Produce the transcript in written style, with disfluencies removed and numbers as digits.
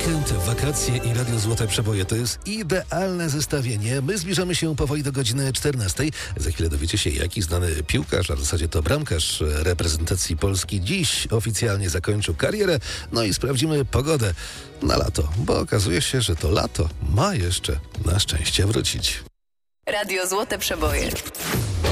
Weekend, wakacje i Radio Złote Przeboje to jest idealne zestawienie. My zbliżamy się powoli do godziny 14. Za chwilę dowiecie się, jaki znany piłkarz, a w zasadzie to bramkarz reprezentacji Polski dziś oficjalnie zakończył karierę. No i sprawdzimy pogodę na lato, bo okazuje się, że to lato ma jeszcze na szczęście wrócić. Radio Złote Przeboje.